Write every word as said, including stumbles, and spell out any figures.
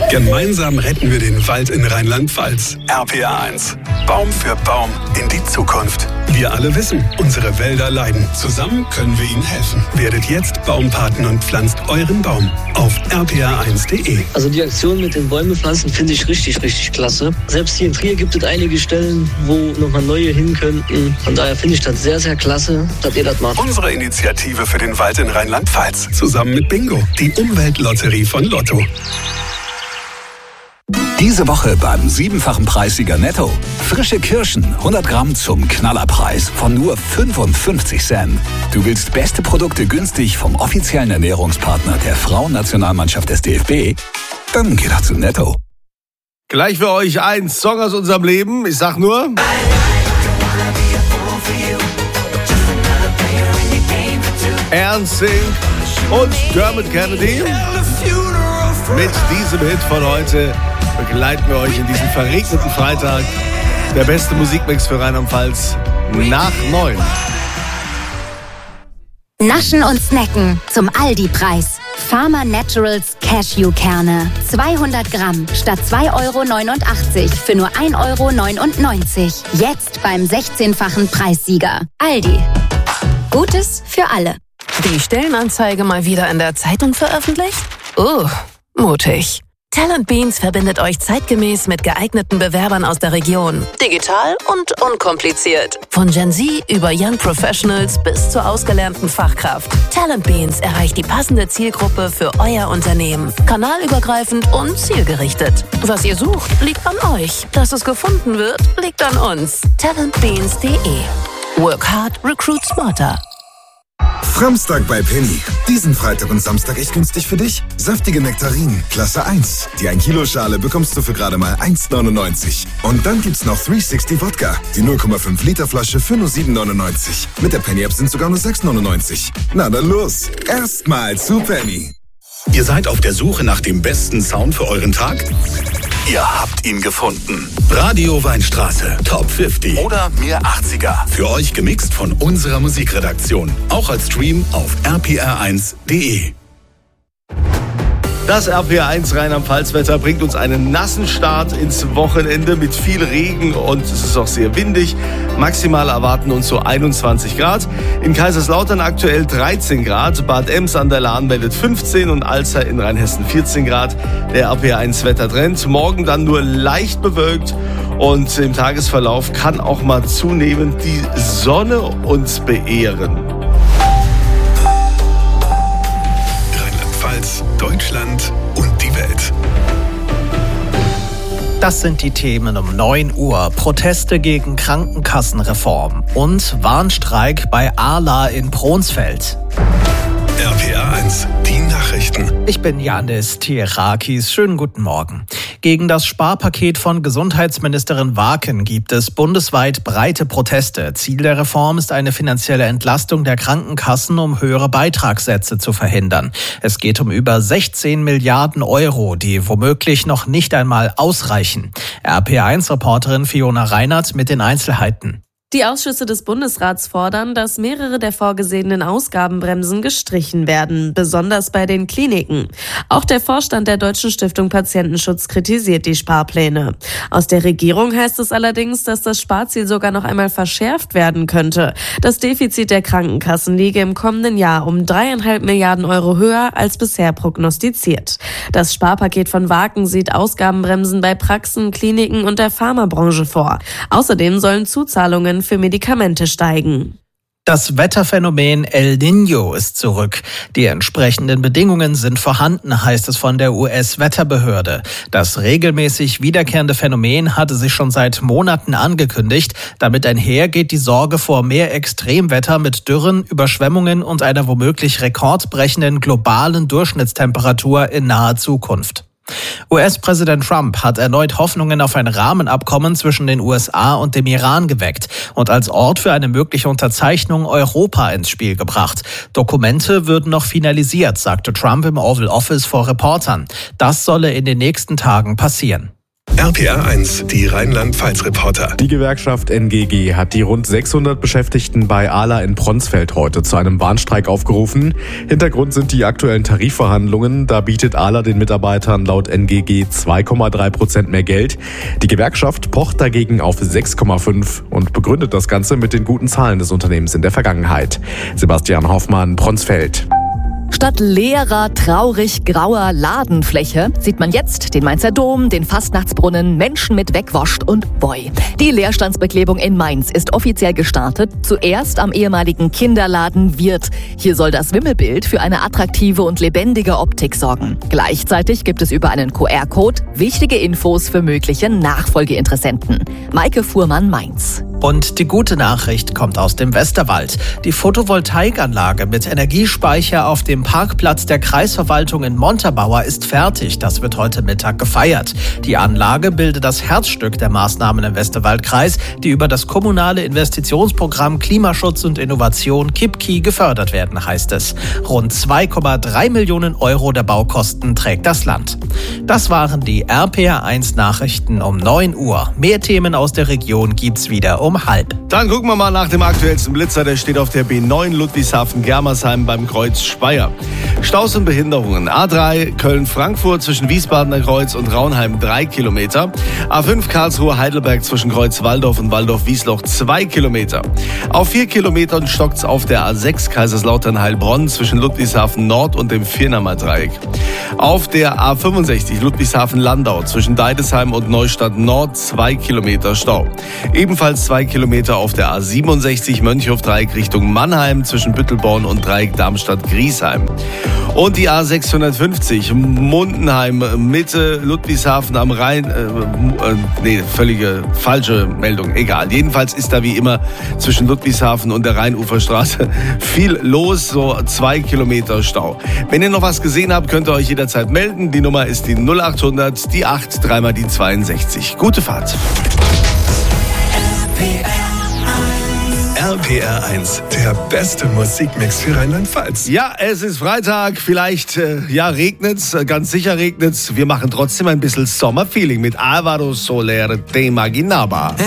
Gemeinsam retten wir den Wald in Rheinland-Pfalz. R P R eins. Baum für Baum in die Zukunft. Wir alle wissen, unsere Wälder leiden. Zusammen können wir ihnen helfen. Werdet jetzt Baumpaten und pflanzt euren Baum auf r p r eins punkt d e. Also die Aktion mit den Bäume pflanzen finde ich richtig, richtig klasse. Selbst hier in Trier gibt es einige Stellen, wo nochmal neue hin könnten. Von daher finde ich das sehr, sehr klasse, dass ihr das macht. Unsere Initiative für den Wald in Rheinland-Pfalz. Zusammen mit Bingo, die Umweltlotterie von Lotto. Diese Woche beim siebenfachen Preissieger Netto. Frische Kirschen, hundert Gramm zum Knallerpreis von nur fünfundfünfzig Cent. Du willst beste Produkte günstig vom offiziellen Ernährungspartner der Frauennationalmannschaft des D F B? Dann geh doch zu Netto. Gleich für euch ein Song aus unserem Leben. Ich sag nur... Ernst Sing und Dermot Kennedy. Mit diesem Hit von heute begleiten wir euch in diesen verregneten Freitag. Der beste Musikmix für Rheinland-Pfalz nach neun. Naschen und Snacken zum Aldi-Preis. Farmer Naturals Cashewkerne. zweihundert Gramm statt zwei Euro neunundachtzig für nur ein Euro neunundneunzig. Jetzt beim sechzehnfachen Preissieger. Aldi. Gutes für alle. Die Stellenanzeige mal wieder in der Zeitung veröffentlicht? Uh, mutig. Talent Beans verbindet euch zeitgemäß mit geeigneten Bewerbern aus der Region. Digital und unkompliziert. Von Gen Z über Young Professionals bis zur ausgelernten Fachkraft. Talent Beans erreicht die passende Zielgruppe für euer Unternehmen. Kanalübergreifend und zielgerichtet. Was ihr sucht, liegt an euch. Dass es gefunden wird, liegt an uns. talent beans punkt d e. Work hard, recruit smarter. Framstag bei Penny. Diesen Freitag und Samstag echt günstig für dich. Saftige Nektarinen, Klasse eins. Die ein Kilo Schale bekommst du für gerade mal eins neunundneunzig. Und dann gibt's noch dreihundertsechzig Wodka. Die null Komma fünf Liter Flasche für nur sieben neunundneunzig. Mit der Penny App sind sogar nur sechs neunundneunzig. Na dann los. Erstmal zu Penny. Ihr seid auf der Suche nach dem besten Sound für euren Tag? Ihr habt ihn gefunden. Radio Weinstraße, Top fünfzig oder Mir achtziger. Für euch gemixt von unserer Musikredaktion. Auch als Stream auf r p r eins punkt d e. Das R P R eins Rheinland-Pfalz-Wetter bringt uns einen nassen Start ins Wochenende mit viel Regen und es ist auch sehr windig. Maximal erwarten uns so einundzwanzig Grad. In Kaiserslautern aktuell dreizehn Grad. Bad Ems an der Lahn meldet fünfzehn und Alzer in Rheinhessen vierzehn Grad. Der R P R eins Wettertrend. Morgen dann nur leicht bewölkt und im Tagesverlauf kann auch mal zunehmend die Sonne uns beehren. Deutschland und die Welt. Das sind die Themen um neun Uhr. Proteste gegen Krankenkassenreform und Warnstreik bei Arla in Pronsfeld. R P R eins, die Nachrichten. Ich bin Janis Tierakis. Schönen guten Morgen. Gegen das Sparpaket von Gesundheitsministerin Waken gibt es bundesweit breite Proteste. Ziel der Reform ist eine finanzielle Entlastung der Krankenkassen, um höhere Beitragssätze zu verhindern. Es geht um über sechzehn Milliarden Euro, die womöglich noch nicht einmal ausreichen. R P R eins Reporterin Fiona Reinert mit den Einzelheiten. Die Ausschüsse des Bundesrats fordern, dass mehrere der vorgesehenen Ausgabenbremsen gestrichen werden, besonders bei den Kliniken. Auch der Vorstand der Deutschen Stiftung Patientenschutz kritisiert die Sparpläne. Aus der Regierung heißt es allerdings, dass das Sparziel sogar noch einmal verschärft werden könnte. Das Defizit der Krankenkassen liege im kommenden Jahr um dreieinhalb Milliarden Euro höher als bisher prognostiziert. Das Sparpaket von Waken sieht Ausgabenbremsen bei Praxen, Kliniken und der Pharmabranche vor. Außerdem sollen Zuzahlungen für Medikamente steigen. Das Wetterphänomen El Niño ist zurück. Die entsprechenden Bedingungen sind vorhanden, heißt es von der U S-Wetterbehörde. Das regelmäßig wiederkehrende Phänomen hatte sich schon seit Monaten angekündigt. Damit einher geht die Sorge vor mehr Extremwetter mit Dürren, Überschwemmungen und einer womöglich rekordbrechenden globalen Durchschnittstemperatur in naher Zukunft. U S-Präsident Trump hat erneut Hoffnungen auf ein Rahmenabkommen zwischen den U S A und dem Iran geweckt und als Ort für eine mögliche Unterzeichnung Europa ins Spiel gebracht. Dokumente würden noch finalisiert, sagte Trump im Oval Office vor Reportern. Das solle in den nächsten Tagen passieren. R P R eins, die Rheinland-Pfalz-Reporter. Die Gewerkschaft N G G hat die rund sechshundert Beschäftigten bei Ahla in Pronsfeld heute zu einem Warnstreik aufgerufen. Hintergrund sind die aktuellen Tarifverhandlungen. Da bietet Ahla den Mitarbeitern laut N G G zwei Komma drei Prozent mehr Geld. Die Gewerkschaft pocht dagegen auf sechs Komma fünf und begründet das Ganze mit den guten Zahlen des Unternehmens in der Vergangenheit. Sebastian Hoffmann, Pronsfeld. Statt leerer, traurig grauer Ladenfläche sieht man jetzt den Mainzer Dom, den Fastnachtsbrunnen, Menschen mit Wegwoscht und Boy. Die Leerstandsbeklebung in Mainz ist offiziell gestartet, zuerst am ehemaligen Kinderladen Wirth. Hier soll das Wimmelbild für eine attraktive und lebendige Optik sorgen. Gleichzeitig gibt es über einen Q R-Code wichtige Infos für mögliche Nachfolgeinteressenten. Maike Fuhrmann, Mainz. Und die gute Nachricht kommt aus dem Westerwald. Die Photovoltaikanlage mit Energiespeicher auf dem Parkplatz der Kreisverwaltung in Montabaur ist fertig. Das wird heute Mittag gefeiert. Die Anlage bildet das Herzstück der Maßnahmen im Westerwaldkreis, die über das kommunale Investitionsprogramm Klimaschutz und Innovation K I P K I gefördert werden, heißt es. Rund zwei Komma drei Millionen Euro der Baukosten trägt das Land. Das waren die R P R eins Nachrichten um neun Uhr. Mehr Themen aus der Region gibt's wieder um halb. Dann gucken wir mal nach dem aktuellsten Blitzer. Der steht auf der B neun Ludwigshafen-Germersheim beim Kreuz Speyer. Staus und Behinderungen. A drei Köln-Frankfurt zwischen Wiesbadener Kreuz und Raunheim drei Kilometer. A fünf Karlsruhe-Heidelberg zwischen Kreuz Walldorf und Walldorf-Wiesloch zwei Kilometer. Auf vier Kilometern stockt's auf der A sechs Kaiserslautern-Heilbronn zwischen Ludwigshafen Nord und dem Viernamer Dreieck. Auf der A fünfundsechzig Ludwigshafen-Landau zwischen Deidesheim und Neustadt Nord zwei Kilometer Stau. Ebenfalls zwei Kilometer auf der A siebenundsechzig Mönchhof-Dreieck Richtung Mannheim zwischen Büttelborn und Dreieck Darmstadt-Griesheim. Und die A sechshundertfünfzig Mundenheim Mitte Ludwigshafen am Rhein. Äh, äh, nee, völlige falsche Meldung. Egal. Jedenfalls ist da wie immer zwischen Ludwigshafen und der Rheinuferstraße viel los. So zwei Kilometer Stau. Wenn ihr noch was gesehen habt, könnt ihr euch jederzeit melden. Die Nummer ist die null achthundert, die acht, dreimal die zweiundsechzig. Gute Fahrt. R P R eins, der beste Musikmix für Rheinland-Pfalz. Ja, es ist Freitag, vielleicht äh, ja, regnet's, ganz sicher regnet's. Wir machen trotzdem ein bisschen Sommerfeeling mit Alvaro Soler de Imaginaba.